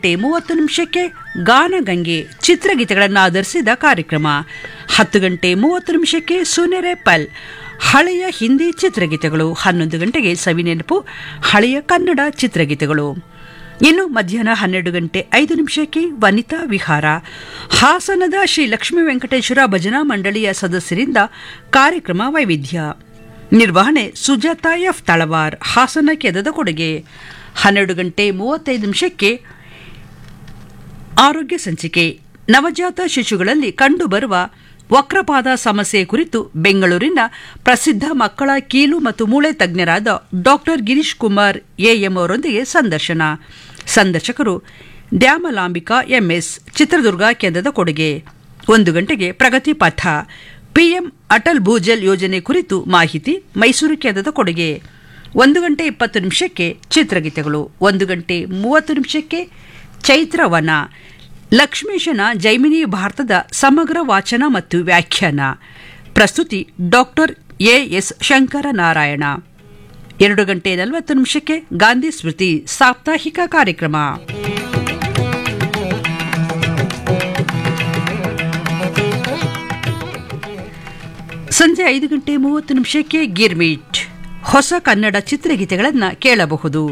9:30 ಗಾನಗಂಗೆ ಚಿತ್ರಗೀತೆಗಳನ್ನು ಆಧರಿಸಿದ ಕಾರ್ಯಕ್ರಮ. 10:30 ಸುನೆರೆ ಪಲ್ ಹಳೆಯ ಹಿಂದಿ ಚಿತ್ರಗೀತೆಗಳು. 11 ಗಂಟೆಗೆ ಸವಿನೆನಪು ಹಳೆಯ ಕನ್ನಡ ಚಿತ್ರಗೀತೆಗಳು. ಇನ್ನು ಮಧ್ಯಾಹ್ನ 12:05 ವನಿತಾ ವಿಹಾರ ಹಾಸನದ ಶ್ರೀ ಲಕ್ಷ್ಮೀ ವೆಂಕಟೇಶ್ವರ ಭಜನಾ ಮಂಡಳಿಯ ಸದಸ್ಯರಿಂದ ಕಾರ್ಯಕ್ರಮ ವೈವಿಧ್ಯ. ನಿರ್ವಹಣೆ ಸುಜಾತ ಎಫ್ ತಳವಾರ್. ಹಾಸನ ಕೇಂದ್ರದ ಕೊಡುಗೆ. 12:35 ಆರೋಗ್ಯ ಸಂಚಿಕೆ. ನವಜಾತ ಶಿಶುಗಳಲ್ಲಿ ಕಂಡುಬರುವ ವಕ್ರಪಾದ ಸಮಸ್ಯೆ ಕುರಿತು ಬೆಂಗಳೂರಿನ ಪ್ರಸಿದ್ಧ ಮಕ್ಕಳ ಕೀಲು ಮತ್ತು ಮೂಳೆ ತಜ್ಞರಾದ ಡಾಕ್ಟರ್ ಗಿರೀಶ್ ಕುಮಾರ್ ಎಎಂ ಅವರೊಂದಿಗೆ ಸಂದರ್ಶನ. ಸಂದರ್ಶಕರು ಡ್ಯಾಮಲಾಂಬಿಕಾ ಎಂಎಸ್. ಚಿತ್ರದುರ್ಗ ಕೇಂದ್ರದ ಕೊಡುಗೆ. 1 ಗಂಟೆಗೆ ಪ್ರಗತಿ ಪಥ ಪಿಎಂ ಅಟಲ್ ಭೂಜಲ್ ಯೋಜನೆ ಕುರಿತು ಮಾಹಿತಿ ಮೈಸೂರು ಕೇಂದ್ರದ ಕೊಡುಗೆ. 1:20 ಚಿತ್ರಗೀತೆಗಳು. 1:30 ಚೈತ್ರವನ ಲಕ್ಷ್ಮೀಶನ ಜೈಮಿನಿ ಭಾರತದ ಸಮಗ್ರ ವಾಚನ ಮತ್ತು ವ್ಯಾಖ್ಯಾನ. ಪ್ರಸ್ತುತಿ ಡಾಕ್ಟರ್ ಎಎಸ್ ಶಂಕರನಾರಾಯಣ. 2:40 ಗಾಂಧಿ ಸ್ಮೃತಿ ಸಾಪ್ತಾಹಿಕ ಕಾರ್ಯಕ್ರಮ. ಸಂಜೆ 5:30 ಗಿರ್ಮಿಟ್ ಹೊಸ ಕನ್ನಡ ಚಿತ್ರಗೀತೆಗಳನ್ನು ಕೇಳಬಹುದು.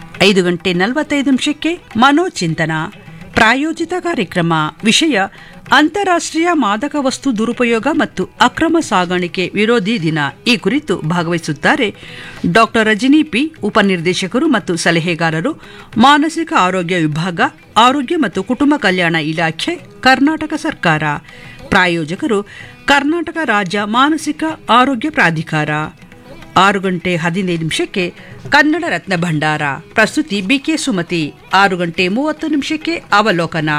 5:45 ಮನೋಚಿಂತನ ಪ್ರಾಯೋಜಿತ ಕಾರ್ಯಕ್ರಮ. ವಿಷಯ ಅಂತಾರಾಷ್ಟ್ರೀಯ ಮಾದಕ ವಸ್ತು ದುರುಪಯೋಗ ಮತ್ತು ಅಕ್ರಮ ಸಾಗಾಣಿಕೆ ವಿರೋಧಿ ದಿನ. ಈ ಕುರಿತು ಭಾಗವಹಿಸುತ್ತಾರೆ ಡಾಕ್ಟರ್ ರಜನಿ ಪಿ, ಉಪನಿರ್ದೇಶಕರು ಮತ್ತು ಸಲಹೆಗಾರರು, ಮಾನಸಿಕ ಆರೋಗ್ಯ ವಿಭಾಗ, ಆರೋಗ್ಯ ಮತ್ತು ಕುಟುಂಬ ಕಲ್ಯಾಣ ಇಲಾಖೆ, ಕರ್ನಾಟಕ ಸರ್ಕಾರ. ಪ್ರಾಯೋಜಕರು ಕರ್ನಾಟಕ ರಾಜ್ಯ ಮಾನಸಿಕ ಆರೋಗ್ಯ ಪ್ರಾಧಿಕಾರ. 6:15 ಕನ್ನಡ ರತ್ನ ಭಂಡಾರ. ಪ್ರಸ್ತುತಿ ಬಿಕೆ ಸುಮತಿ. 6:30 ಅವಲೋಕನ.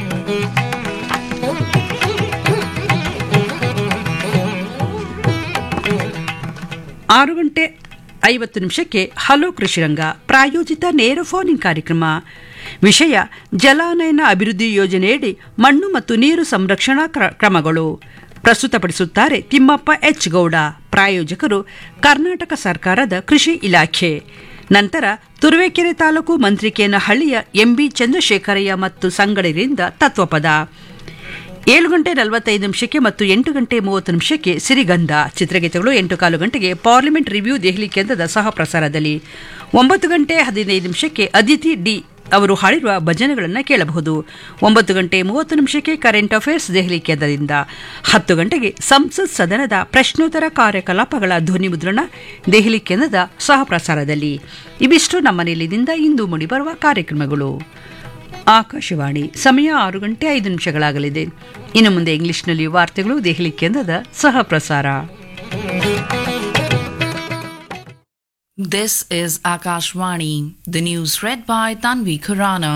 6:50 ಹಲೋ ಕೃಷಿರಂಗ ಪ್ರಾಯೋಜಿತ ನೇರ ಫೋನ್ ಕಾರ್ಯಕ್ರಮ. ವಿಷಯ ಜಲಾನಯನ ಅಭಿವೃದ್ಧಿ ಯೋಜನೆಯಡಿ ಮಣ್ಣು ಮತ್ತು ನೀರು ಸಂರಕ್ಷಣಾ ಕ್ರಮಗಳು. ಪ್ರಸ್ತುತಪಡಿಸುತ್ತಾರೆ ತಿಮ್ಮಪ್ಪ ಎಚ್ ಗೌಡ. ಪ್ರಾಯೋಜಕರು ಕರ್ನಾಟಕ ಸರ್ಕಾರದ ಕೃಷಿ ಇಲಾಖೆ. ನಂತರ ತುರುವೇಕೆರೆ ತಾಲೂಕು ಮಂತ್ರಿಕೇನಹಳ್ಳಿಯ ಎಂಬಿ ಚಂದ್ರಶೇಖರಯ್ಯ ಮತ್ತು ಸಂಗಡರಿಂದ ತತ್ವಪದ. 7:45 ಮತ್ತು 8:30 ಸಿರಿಗಂಧ ಚಿತ್ರಗೀತೆಗಳು. 8:15 ಪಾರ್ಲಿಮೆಂಟ್ ರಿವ್ಯೂ ದೆಹಲಿ ಕೇಂದ್ರದ ಸಹ ಪ್ರಸಾರದಲ್ಲಿ. 9:15 ಅದಿತಿ ಡಿ ಅವರು ಹಾಡಿರುವ ಭಜನೆಗಳನ್ನು ಕೇಳಬಹುದು. 9:30 ಕರೆಂಟ್ ಅಫೇರ್ಸ್ ದೆಹಲಿ ಕೇಂದ್ರದಿಂದ. 10 ಗಂಟೆಗೆ ಸಂಸತ್ ಸದನದ ಪ್ರಶ್ನೋತ್ತರ ಕಾರ್ಯಕಲಾಪಗಳ ಧ್ವನಿ ಮುದ್ರಣ ದೆಹಲಿ ಕೇಂದ್ರದ ಸಹ ಪ್ರಸಾರದಲ್ಲಿ. ಇವಿಷ್ಟು ನಮ್ಮ ನಿಲಯದಿಂದ ಇಂದು ಮೂಡಿಬರುವ ಕಾರ್ಯಕ್ರಮಗಳು. ಆಕಾಶವಾಣಿ ಸಮಯ 6:05 ಇನ್ನು ಮುಂದೆ ಇಂಗ್ಲಿಷ್ನಲ್ಲಿ ವಾರ್ತೆಗಳು ದೆಹಲಿ ಕೇಂದ್ರದ ಸಹ ಪ್ರಸಾರ. This is Akashvani. The news read by Tanvi Khurana.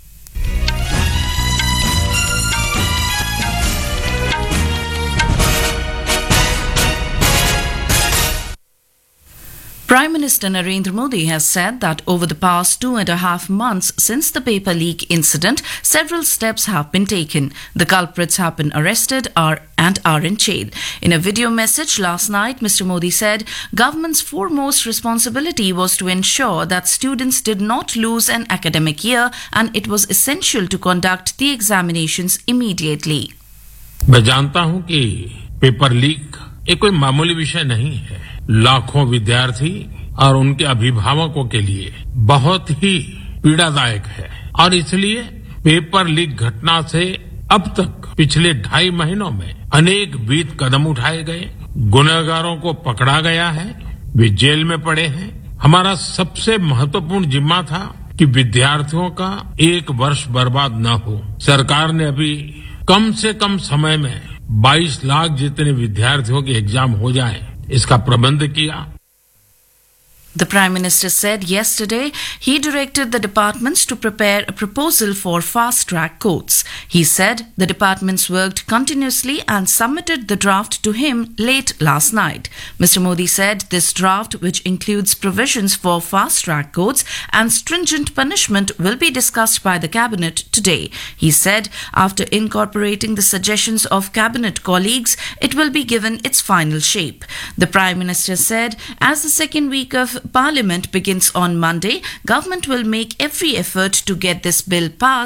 Prime Minister Narendra Modi has said that over the past 2.5 months since the paper leak incident, several steps have been taken. The culprits have been arrested and are in jail. In a video message last night, Mr. Modi said government's foremost responsibility was to ensure that students did not lose an academic year and it was essential to conduct the examinations immediately. मैं जानता हूं कि paper leak ये कोई मामूली विषय नहीं है. लाखों विद्यार्थी और उनके अभिभावकों के लिए बहुत ही पीड़ादायक है और इसलिए पेपर लीक घटना से अब तक पिछले 2.5 महीनों में अनेक विध कदम उठाए गए. गुनहगारों को पकड़ा गया है, वे जेल में पड़े हैं. हमारा सबसे महत्वपूर्ण जिम्मा था कि विद्यार्थियों का 1 वर्ष बर्बाद न हो. सरकार ने अभी कम से कम समय में 22 लाख जितने विद्यार्थियों के एग्जाम हो जाए इसका प्रबंध किया. The Prime Minister said yesterday he directed the departments to prepare a proposal for fast-track courts. He said the departments worked continuously and submitted the draft to him late last night. Mr. Modi said this draft, which includes provisions for fast-track courts and stringent punishment, will be discussed by the Cabinet today. He said after incorporating the suggestions of Cabinet colleagues, it will be given its final shape. The Prime Minister said as the second week of Parliament begins on Monday, government will make every effort to get this bill passed